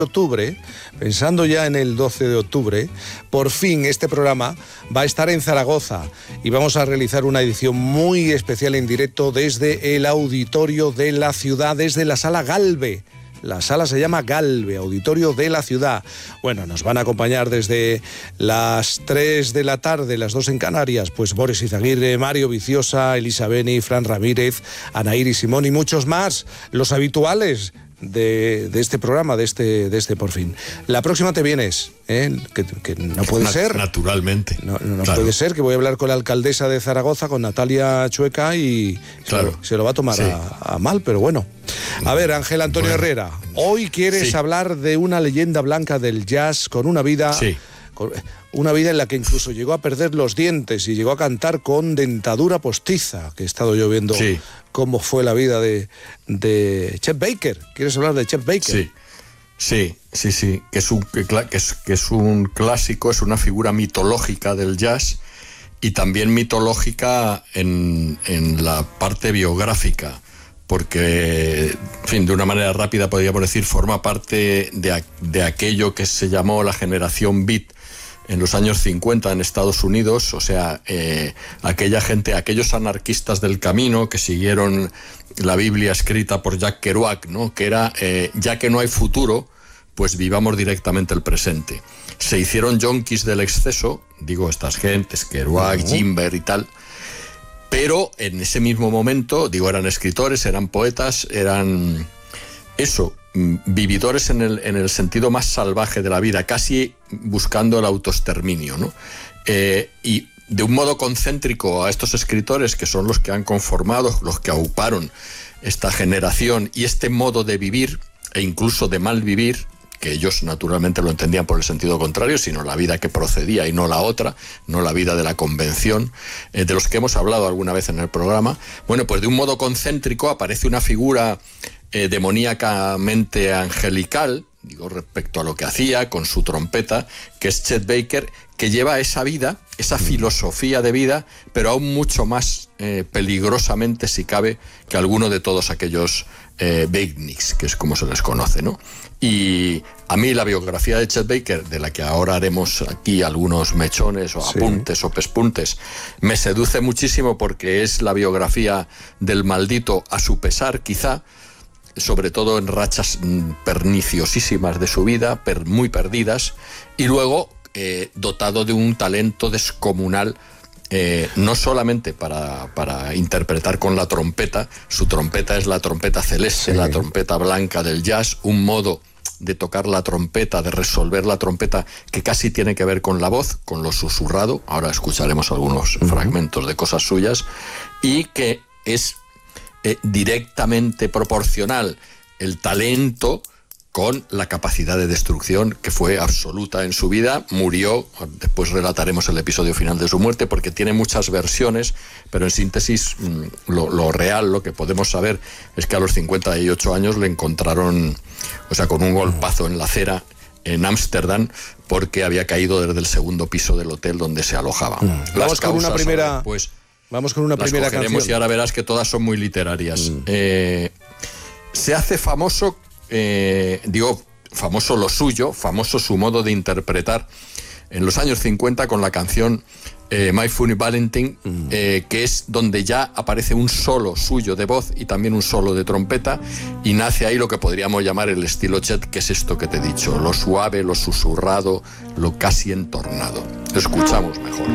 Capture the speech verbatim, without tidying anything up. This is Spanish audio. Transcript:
octubre, pensando ya en el doce de octubre, por fin este programa va a estar en Zaragoza y vamos a realizar una edición muy especial en directo desde el auditorio de la ciudad, desde la sala Galve. La sala se llama Galve, Auditorio de la Ciudad. Bueno, nos van a acompañar desde las tres de la tarde, las dos en Canarias, pues Boris Izaguirre, Mario Viciosa, Elisa Beni, Fran Ramírez, Anaíri Simón y muchos más, los habituales de, de este programa, de este, de este Por Fin. La próxima te vienes, ¿eh? que, que no puede Na- ser. Naturalmente. No, no claro. puede ser, que voy a hablar con la alcaldesa de Zaragoza, con Natalia Chueca, y claro. se, lo, se lo va a tomar sí. a, a mal, pero bueno. A ver, Ángel Antonio bueno. Herrera, hoy quieres sí. hablar de una leyenda blanca del jazz con una vida... Sí. Con, una vida en la que incluso llegó a perder los dientes y llegó a cantar con dentadura postiza, que he estado yo viendo sí. cómo fue la vida de, de Chet Baker. ¿Quieres hablar de Chet Baker? Sí, sí, sí, sí, que es un, que, que es, que es un clásico, es una figura mitológica del jazz y también mitológica en, en la parte biográfica, porque, en fin, de una manera rápida podríamos decir, forma parte de, de aquello que se llamó la generación beat en los años cincuenta en Estados Unidos, o sea, eh, aquella gente, aquellos anarquistas del camino que siguieron la Biblia escrita por Jack Kerouac, ¿no? Que era, eh, ya que no hay futuro, pues vivamos directamente el presente. Se hicieron yonkis del exceso, digo, estas gentes, Kerouac, uh-huh. Jimber y tal, pero en ese mismo momento, digo, eran escritores, eran poetas, eran eso, vividores en el, en el sentido más salvaje de la vida, casi buscando el autoexterminio, ¿no? Eh, y de un modo concéntrico a estos escritores, que son los que han conformado, los que auparon esta generación y este modo de vivir, e incluso de mal vivir, que ellos naturalmente lo entendían por el sentido contrario, sino la vida que procedía y no la otra, no la vida de la convención, eh, de los que hemos hablado alguna vez en el programa. Bueno, pues de un modo concéntrico aparece una figura eh, demoníacamente angelical, digo, respecto a lo que hacía con su trompeta, que es Chet Baker, que lleva esa vida, esa filosofía de vida, pero aún mucho más eh, peligrosamente, si cabe, que alguno de todos aquellos eh, beatniks, que es como se les conoce, ¿no? Y a mí la biografía de Chet Baker, de la que ahora haremos aquí algunos mechones o apuntes sí. o pespuntes, me seduce muchísimo porque es la biografía del maldito a su pesar, quizá, sobre todo en rachas perniciosísimas de su vida, per, muy perdidas, y luego eh, dotado de un talento descomunal, eh, no solamente para, para interpretar con la trompeta, su trompeta es la trompeta celeste, sí. la trompeta blanca del jazz, un modo de tocar la trompeta, de resolver la trompeta, que casi tiene que ver con la voz, con lo susurrado, ahora escucharemos algunos uh-huh. fragmentos de cosas suyas, y que es eh, directamente proporcional el talento con la capacidad de destrucción que fue absoluta en su vida. Murió, después relataremos el episodio final de su muerte, porque tiene muchas versiones, pero en síntesis lo, lo real, lo que podemos saber es que a los cincuenta y ocho años le encontraron, o sea, con un golpazo en la acera en Ámsterdam, porque había caído desde el segundo piso del hotel donde se alojaba. Mm. Vamos con una primera, pues, vamos con una primera canción. Y ahora verás que todas son muy literarias. Mm. Eh, se hace famoso, eh, digo, famoso lo suyo, famoso su modo de interpretar en los años cincuenta con la canción eh, My Funny Valentine, mm. eh, que es donde ya aparece un solo suyo de voz y también un solo de trompeta, y nace ahí lo que podríamos llamar el estilo Chet, que es esto que te he dicho, lo suave, lo susurrado, lo casi entornado. Lo escuchamos mejor.